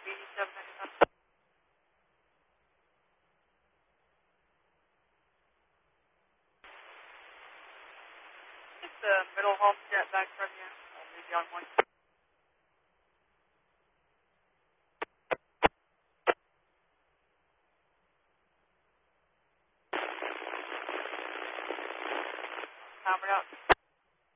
8795. It's the middle Homestead back from you. I'll leave you on one. Hammered out.